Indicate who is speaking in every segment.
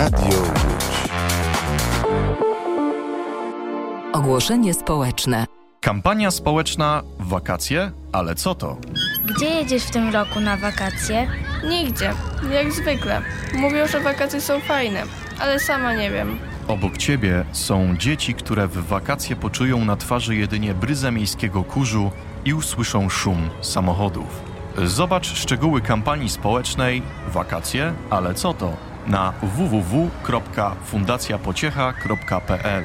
Speaker 1: Radio Łódź.
Speaker 2: Ogłoszenie społeczne.
Speaker 3: Kampania społeczna Wakacje? Ale co to?
Speaker 4: Gdzie jedziesz w tym roku na wakacje?
Speaker 5: Nigdzie, jak zwykle. Mówią, że wakacje są fajne, ale sama nie wiem.
Speaker 3: Obok ciebie są dzieci, które w wakacje poczują na twarzy jedynie bryzę miejskiego kurzu i usłyszą szum samochodów. Zobacz szczegóły kampanii społecznej Wakacje? Ale co to? Na www.fundacjapociecha.pl.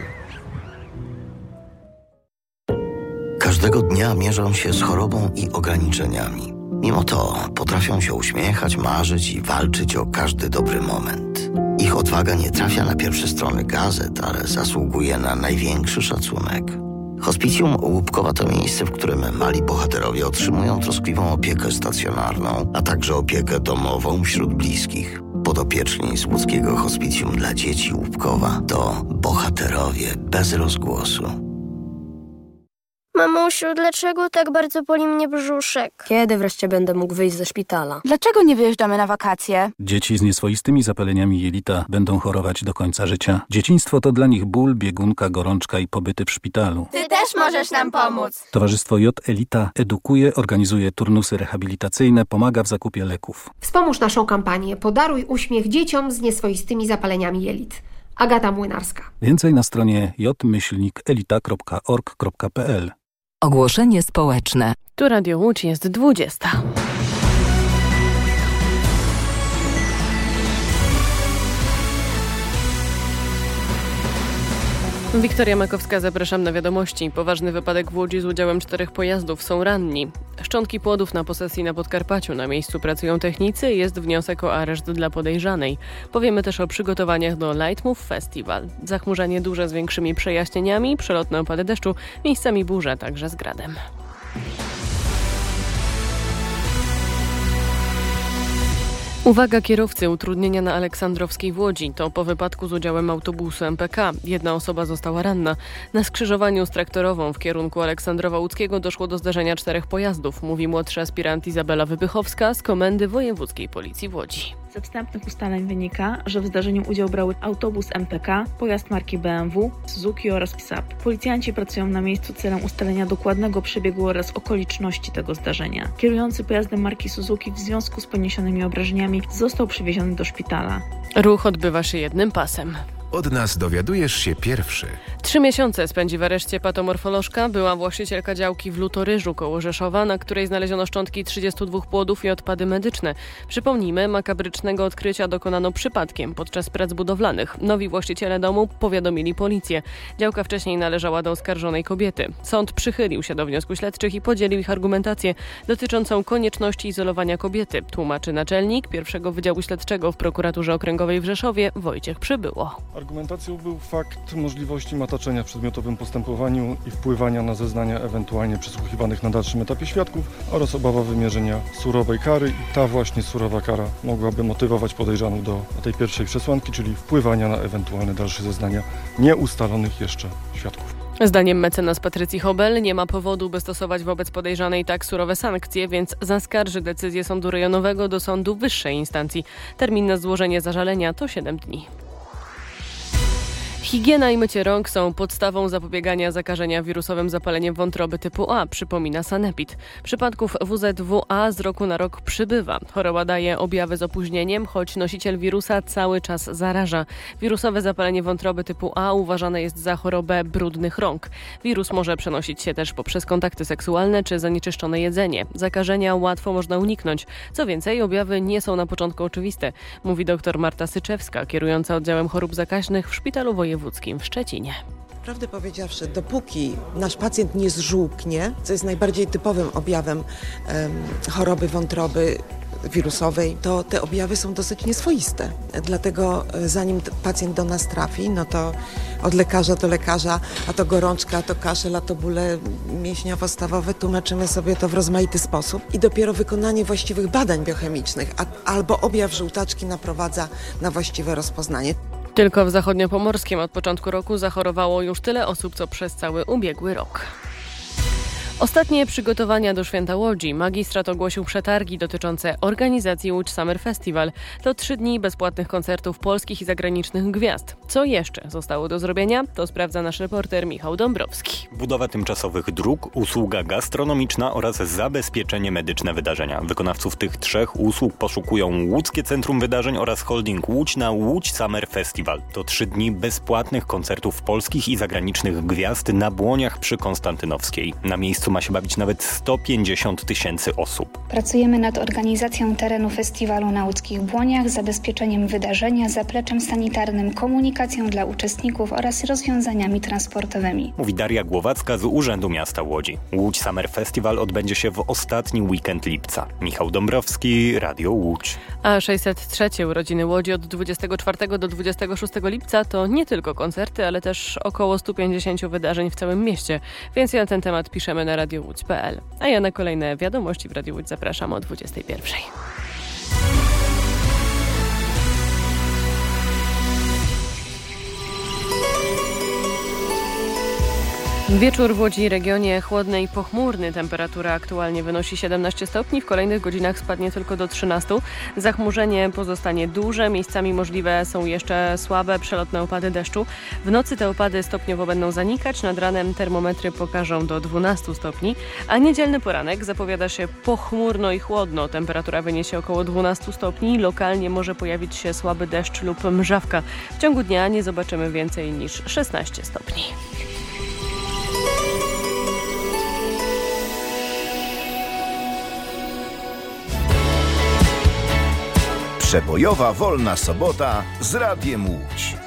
Speaker 6: Każdego dnia mierzą się z chorobą i ograniczeniami. Mimo to potrafią się uśmiechać, marzyć i walczyć o każdy dobry moment. Ich odwaga nie trafia na pierwsze strony gazet, ale zasługuje na największy szacunek. Hospicjum Łupkowa to miejsce, w którym mali bohaterowie otrzymują troskliwą opiekę stacjonarną, a także opiekę domową wśród bliskich. Podopieczni z łódzkiego Hospicjum dla dzieci Łupkowa to bohaterowie bez rozgłosu.
Speaker 7: Mamusiu, dlaczego tak bardzo boli mnie brzuszek?
Speaker 8: Kiedy wreszcie będę mógł wyjść ze szpitala?
Speaker 9: Dlaczego nie wyjeżdżamy na wakacje?
Speaker 10: Dzieci z nieswoistymi zapaleniami jelita będą chorować do końca życia. Dzieciństwo to dla nich ból, biegunka, gorączka i pobyty w szpitalu.
Speaker 9: Ty też możesz nam pomóc.
Speaker 10: Towarzystwo J Elita edukuje, organizuje turnusy rehabilitacyjne, pomaga w zakupie leków.
Speaker 11: Wspomóż naszą kampanię. Podaruj uśmiech dzieciom z nieswoistymi zapaleniami jelit. Agata Młynarska.
Speaker 10: Więcej na stronie j-elita.org.pl.
Speaker 2: Ogłoszenie społeczne.
Speaker 12: Tu Radio Łódź, jest 20. Wiktoria Makowska, zapraszam na wiadomości. Poważny wypadek w Łodzi z udziałem 4 pojazdów, są ranni. Szczątki płodów na posesji na Podkarpaciu. Na miejscu pracują technicy, jest wniosek o areszt dla podejrzanej. Powiemy też o przygotowaniach do Light Move Festival. Zachmurzenie duże z większymi przejaśnieniami, przelotne opady deszczu, miejscami burze, także z gradem. Uwaga kierowcy, utrudnienia na Aleksandrowskiej w Łodzi. To po wypadku z udziałem autobusu MPK. 1 osoba została ranna. Na skrzyżowaniu z Traktorową w kierunku Aleksandrowa Łódzkiego doszło do zderzenia 4 pojazdów, mówi młodszy aspirant Izabela Wybychowska z Komendy Wojewódzkiej Policji w Łodzi.
Speaker 13: Ze wstępnych ustaleń wynika, że w zdarzeniu udział brały autobus MPK, pojazd marki BMW, Suzuki oraz PSAP. Policjanci pracują na miejscu celem ustalenia dokładnego przebiegu oraz okoliczności tego zdarzenia. Kierujący pojazdem marki Suzuki w związku z poniesionymi obrażeniami został przewieziony do szpitala.
Speaker 12: Ruch odbywa się jednym pasem.
Speaker 1: Od nas dowiadujesz się pierwszy.
Speaker 12: 3 miesiące spędzi w areszcie patomorfolożka, była właścicielka działki w Lutoryżu koło Rzeszowa, na której znaleziono szczątki 32 płodów i odpady medyczne. Przypomnijmy, makabrycznego odkrycia dokonano przypadkiem podczas prac budowlanych. Nowi właściciele domu powiadomili policję. Działka wcześniej należała do oskarżonej kobiety. Sąd przychylił się do wniosku śledczych i podzielił ich argumentację dotyczącą konieczności izolowania kobiety, tłumaczy naczelnik 1 Wydziału Śledczego w Prokuraturze Okręgowej w Rzeszowie Wojciech Przybyło.
Speaker 14: Argumentacją był fakt możliwości mataczenia w przedmiotowym postępowaniu i wpływania na zeznania ewentualnie przesłuchiwanych na dalszym etapie świadków oraz obawa wymierzenia surowej kary i ta właśnie surowa kara mogłaby motywować podejrzaną do tej pierwszej przesłanki, czyli wpływania na ewentualne dalsze zeznania nieustalonych jeszcze świadków.
Speaker 12: Zdaniem mecenas Patrycji Hobel nie ma powodu, by stosować wobec podejrzanej tak surowe sankcje, więc zaskarży decyzję sądu rejonowego do sądu wyższej instancji. Termin na złożenie zażalenia to 7 dni. Higiena i mycie rąk są podstawą zapobiegania zakażenia wirusowym zapaleniem wątroby typu A, przypomina Sanepid. Przypadków WZW-A z roku na rok przybywa. Choroba daje objawy z opóźnieniem, choć nosiciel wirusa cały czas zaraża. Wirusowe zapalenie wątroby typu A uważane jest za chorobę brudnych rąk. Wirus może przenosić się też poprzez kontakty seksualne czy zanieczyszczone jedzenie. Zakażenia łatwo można uniknąć. Co więcej, objawy nie są na początku oczywiste, mówi dr Marta Syczewska, kierująca oddziałem chorób zakaźnych w Szpitalu Wojewódzkim w Szczecinie.
Speaker 15: Prawdę powiedziawszy, dopóki nasz pacjent nie zżółknie, co jest najbardziej typowym objawem choroby wątroby wirusowej, to te objawy są dosyć nieswoiste. Dlatego zanim pacjent do nas trafi, no to od lekarza do lekarza, a to gorączka, a to kaszel, a to bóle mięśniowo-stawowe, tłumaczymy sobie to w rozmaity sposób i dopiero wykonanie właściwych badań biochemicznych albo objaw żółtaczki naprowadza na właściwe rozpoznanie.
Speaker 12: Tylko w Zachodniopomorskiem od początku roku zachorowało już tyle osób, co przez cały ubiegły rok. Ostatnie przygotowania do Święta Łodzi. Magistrat ogłosił przetargi dotyczące organizacji Łódź Summer Festival. To 3 dni bezpłatnych koncertów polskich i zagranicznych gwiazd. Co jeszcze zostało do zrobienia? To sprawdza nasz reporter Michał Dąbrowski.
Speaker 16: Budowa tymczasowych dróg, usługa gastronomiczna oraz zabezpieczenie medyczne wydarzenia. Wykonawców tych 3 usług poszukują Łódzkie Centrum Wydarzeń oraz holding Łódź na Łódź Summer Festival. To 3 dni bezpłatnych koncertów polskich i zagranicznych gwiazd na Błoniach przy Konstantynowskiej. Na miejscu ma się bawić nawet 150 000 osób.
Speaker 17: Pracujemy nad organizacją terenu festiwalu na łódzkich Błoniach, zabezpieczeniem wydarzenia, zapleczem sanitarnym, komunikacją dla uczestników oraz rozwiązaniami transportowymi.
Speaker 16: Mówi Daria Głowacka z Urzędu Miasta Łodzi. Łódź Summer Festival odbędzie się w ostatni weekend lipca. Michał Dąbrowski, Radio Łódź.
Speaker 12: A 603 urodziny Łodzi od 24 do 26 lipca to nie tylko koncerty, ale też około 150 wydarzeń w całym mieście. Więcej na ten temat piszemy na radiowódź.pl. A ja na kolejne wiadomości w Radiu Łódź zapraszam o 21. Wieczór w Łodzi, regionie chłodny i pochmurny. Temperatura aktualnie wynosi 17 stopni. W kolejnych godzinach spadnie tylko do 13. Zachmurzenie pozostanie duże. Miejscami możliwe są jeszcze słabe, przelotne opady deszczu. W nocy te opady stopniowo będą zanikać. Nad ranem termometry pokażą do 12 stopni. A niedzielny poranek zapowiada się pochmurno i chłodno. Temperatura wyniesie około 12 stopni. Lokalnie może pojawić się słaby deszcz lub mrzawka. W ciągu dnia nie zobaczymy więcej niż 16 stopni.
Speaker 1: Przebojowa wolna sobota z Radiem Łódź.